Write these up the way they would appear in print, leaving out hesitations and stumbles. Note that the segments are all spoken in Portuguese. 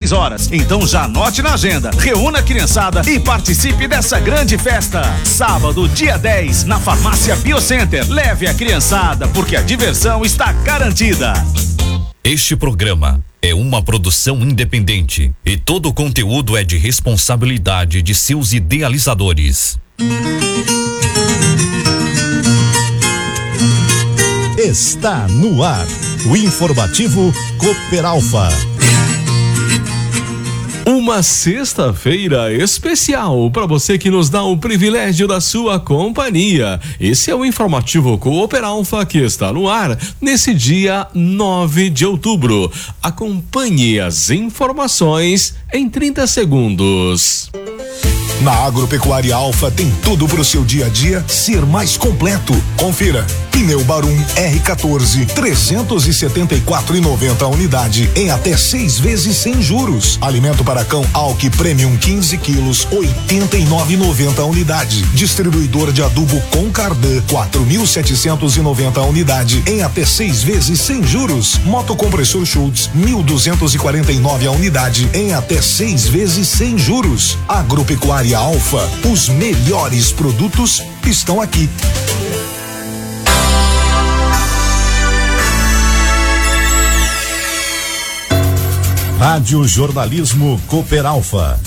16 horas. Então já anote na agenda, reúna a criançada e participe dessa grande festa. Sábado, dia 10, na Farmácia Biocenter. Leve a criançada, porque a diversão está garantida. Este programa é uma produção independente e todo o conteúdo é de responsabilidade de seus idealizadores. Está no ar o informativo Cooperalfa. Uma sexta-feira especial para você que nos dá o privilégio da sua companhia. Esse é o informativo Cooperalfa que está no ar nesse dia 9 de outubro. Acompanhe as informações em 30 segundos. Na Agropecuária Alfa tem tudo para o seu dia a dia ser mais completo. Confira. Pneu Barum R14, 374,90 a unidade, em até 6 vezes sem juros. Alimento para cão Alck Premium 15 quilos, 89,90 a unidade. Distribuidor de adubo Concardan, 4.790 a unidade, em até 6 vezes sem juros. Motocompressor Schultz, 1.249 a unidade, em até 6 vezes sem juros. Agropecuária Alfa, os melhores produtos estão aqui. Rádio Jornalismo Cooperalfa.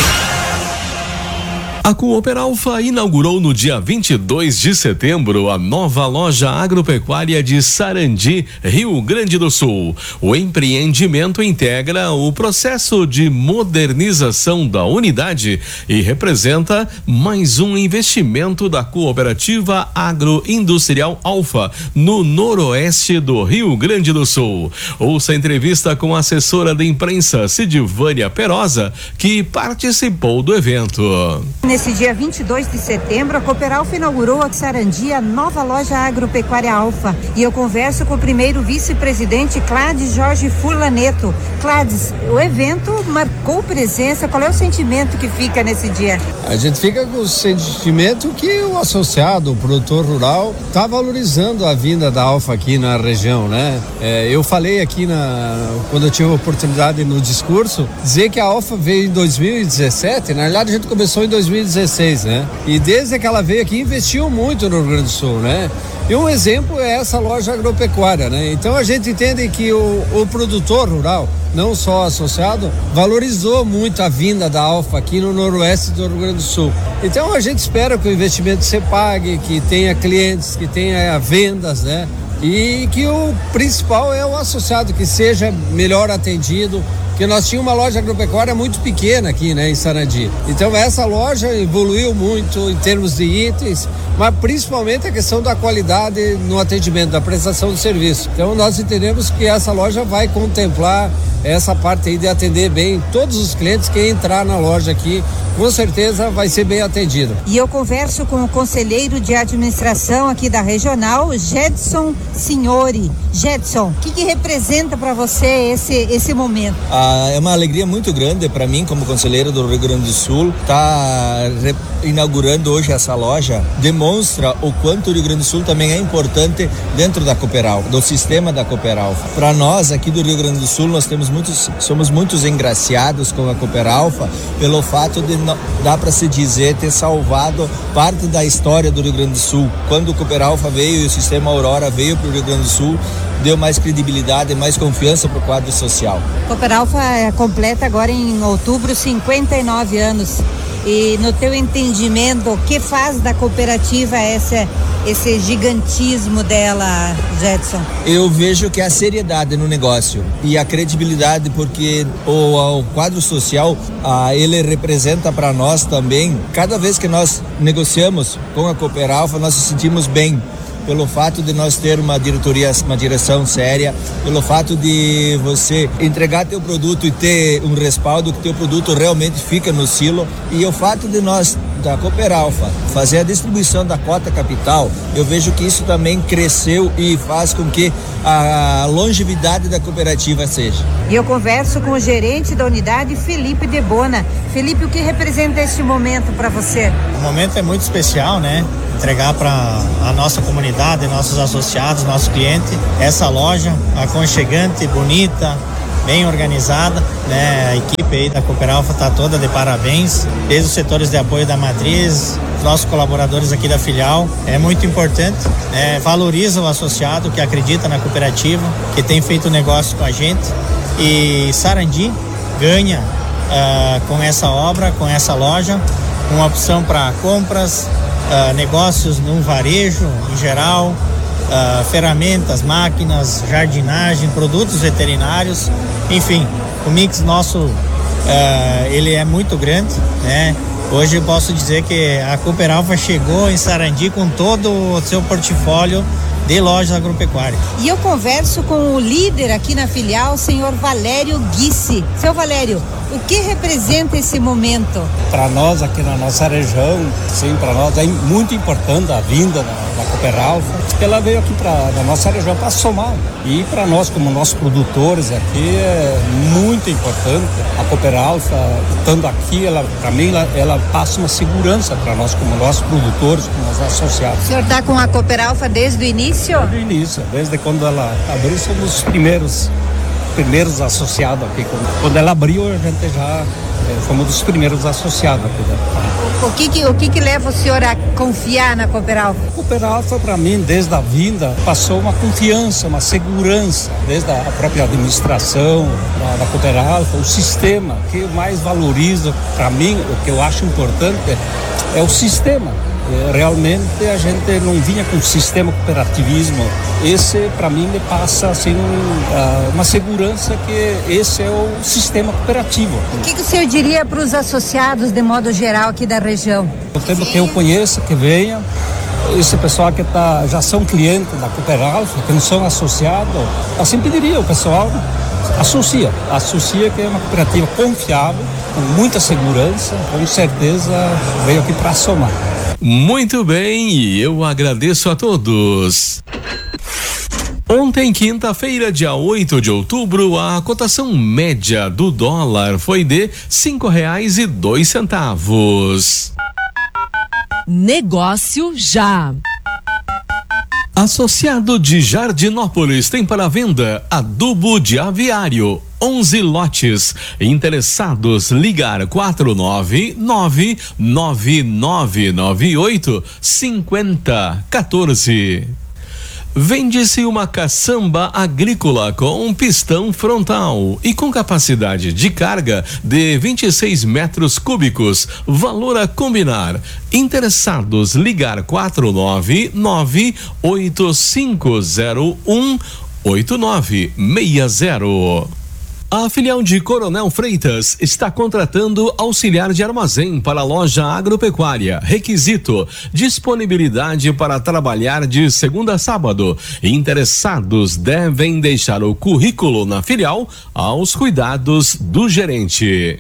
A Cooperalfa inaugurou no dia 22 de setembro a nova loja agropecuária de Sarandi, Rio Grande do Sul. O empreendimento integra o processo de modernização da unidade e representa mais um investimento da Cooperativa Agroindustrial Alfa no noroeste do Rio Grande do Sul. Ouça a entrevista com a assessora de imprensa Sidivânia Perosa, que participou do evento. Nesse dia 22 de setembro, a Cooperalfa inaugurou a Sarandi, a nova loja agropecuária Alfa. E eu converso com o primeiro vice-presidente, Cláudio Jorge Furlaneto. Cláudio, o evento marcou presença. Qual é o sentimento que fica nesse dia? A gente fica com o sentimento que o associado, o produtor rural, está valorizando a vinda da Alfa aqui na região, né? Eu falei aqui quando eu tive a oportunidade no discurso, dizer que a Alfa veio em 2017, na verdade a gente começou em 2016, né? E desde que ela veio aqui, investiu muito no Rio Grande do Sul, né? E um exemplo é essa loja agropecuária, né? Então a gente entende que o produtor rural, não só associado, valorizou muito a vinda da Alfa aqui no noroeste do Rio Grande do Sul. Então a gente espera que o investimento se pague, que tenha clientes, que tenha vendas, né? E que o principal é o associado, que seja melhor atendido, porque nós tínhamos uma loja agropecuária muito pequena aqui, né, em Sarandi. Então essa loja evoluiu muito em termos de itens, mas principalmente a questão da qualidade no atendimento, da prestação de serviço. Então nós entendemos que essa loja vai contemplar essa parte aí de atender bem todos os clientes que entrar na loja aqui, com certeza vai ser bem atendido. E eu converso com o conselheiro de administração aqui da regional, Jedson Signori. Jedson, o que representa para você esse momento? É uma alegria muito grande para mim, como conselheiro do Rio Grande do Sul, inaugurando hoje essa loja. Demonstra o quanto o Rio Grande do Sul também é importante dentro da Cooperalfa, do sistema da Cooperalfa. Para nós aqui do Rio Grande do Sul, nós somos muitos engraciados com a Cooperalfa pelo fato de, dá para se dizer, ter salvado parte da história do Rio Grande do Sul. Quando o Cooperalfa veio e o sistema Aurora veio para o Rio Grande do Sul, deu mais credibilidade, mais confiança para o quadro social. Cooperalfa completa agora em outubro 59 anos. E no teu entendimento, o que faz da cooperativa esse gigantismo dela, Jedson? Eu vejo que é a seriedade no negócio e a credibilidade, porque o quadro social, ele representa para nós também, cada vez que nós negociamos com a Cooperalfa, nós nos sentimos bem. Pelo fato de nós ter uma direção séria, pelo fato de você entregar teu produto e ter um respaldo que teu produto realmente fica no silo, e o fato de nós, da Cooperalfa, fazer a distribuição da cota capital, eu vejo que isso também cresceu e faz com que a longevidade da cooperativa seja. E eu converso com o gerente da unidade, Felipe Debona. Felipe, o que representa este momento para você? O momento é muito especial, né? Entregar para a nossa comunidade, nossos associados, nosso cliente, essa loja aconchegante, bonita, bem organizada, né? A equipe aí da Cooperalfa está toda de parabéns, desde os setores de apoio da matriz, nossos colaboradores aqui da filial. É muito importante, valoriza o associado que acredita na cooperativa, que tem feito negócio com a gente, e Sarandi ganha com essa obra, com essa loja, uma opção para compras, negócios no varejo em geral, ferramentas, máquinas, jardinagem, produtos veterinários, enfim, o mix nosso ele é muito grande, né? Hoje eu posso dizer que a Cooperalfa chegou em Sarandi com todo o seu portfólio de lojas agropecuárias. E eu converso com o líder aqui na filial, o senhor Valério Guissi. Seu Valério, o que representa esse momento? Para nós aqui na nossa região, sim, para nós é muito importante a vinda da Cooperalfa, porque ela veio aqui na nossa região para somar. E para nós, como nossos produtores aqui, é muito importante. A Cooperalfa, estando aqui, para mim, ela passa uma segurança para nós, como nossos produtores, como nossos associados. O senhor está com a Cooperalfa desde o início? Desde o início, desde quando ela abriu, somos os primeiros associados aqui. Quando ela abriu, a gente já fomos dos primeiros associados aqui. O que leva o senhor a confiar na Cooperalfa? A Cooperalfa, para mim, desde a vinda, passou uma confiança, uma segurança, desde a própria administração da Cooperalfa, o sistema que eu mais valorizo, para mim, o que eu acho importante é o sistema. Realmente a gente não vinha com o sistema cooperativismo. Esse, para mim, me passa assim, uma segurança que esse é o sistema cooperativo. O que o senhor diria para os associados, de modo geral, aqui da região? O tempo que eu conheço, que venha, esse pessoal que já são clientes da Cooperalfa, que não são associados, assim pediria o pessoal, associa que é uma cooperativa confiável, com muita segurança, com certeza veio aqui para somar. Muito bem, e eu agradeço a todos. Ontem, quinta-feira, dia 8 de outubro, a cotação média do dólar foi de R$5,02. Negócio já. Associado de Jardinópolis tem para venda adubo de aviário, 11 lotes. Interessados, ligar 49999985014. Vende-se uma caçamba agrícola com pistão frontal e com capacidade de carga de 26 metros cúbicos. Valor a combinar. Interessados, ligar 49985018960. A filial de Coronel Freitas está contratando auxiliar de armazém para a loja agropecuária. Requisito: disponibilidade para trabalhar de segunda a sábado. Interessados devem deixar o currículo na filial aos cuidados do gerente.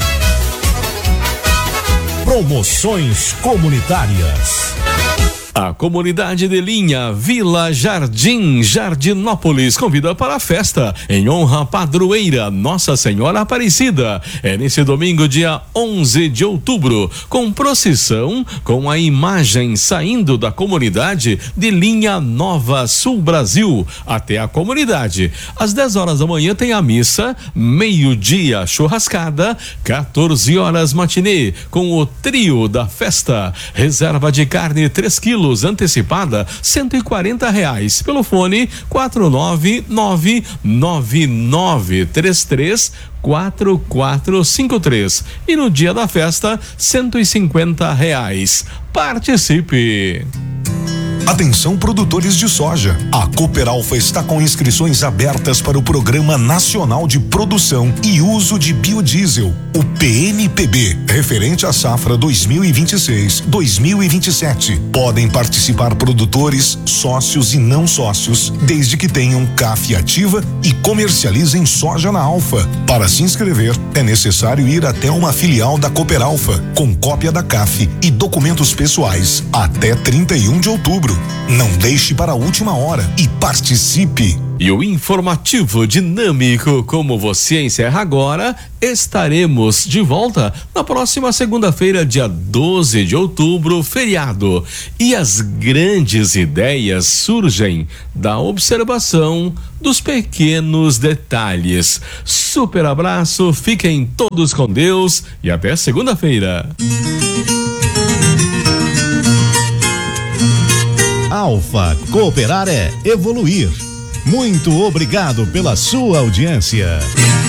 Promoções comunitárias. A comunidade de linha Vila Jardim, Jardinópolis, convida para a festa em honra à padroeira Nossa Senhora Aparecida. É nesse domingo, dia 11 de outubro, com procissão, com a imagem saindo da comunidade de linha Nova Sul Brasil até a comunidade. Às 10 horas da manhã tem a missa, meio-dia churrascada, 14 horas matinê, com o trio da festa. Reserva de carne 3 quilos. Antecipada R$140 pelo fone 49999334453 e no dia da festa R$150. Participe! Atenção, produtores de soja. A Cooperalfa está com inscrições abertas para o Programa Nacional de Produção e Uso de Biodiesel, o PNPB, referente à safra 2026-2027. Podem participar produtores, sócios e não sócios, desde que tenham CAF ativa e comercializem soja na Alfa. Para se inscrever, é necessário ir até uma filial da Cooperalfa, com cópia da CAF e documentos pessoais, até 31 de outubro. Não deixe para a última hora e participe. E o informativo dinâmico, como você encerra agora, estaremos de volta na próxima segunda-feira, dia 12 de outubro, feriado. E as grandes ideias surgem da observação dos pequenos detalhes. Super abraço, fiquem todos com Deus e até segunda-feira. Alfa, cooperar é evoluir. Muito obrigado pela sua audiência.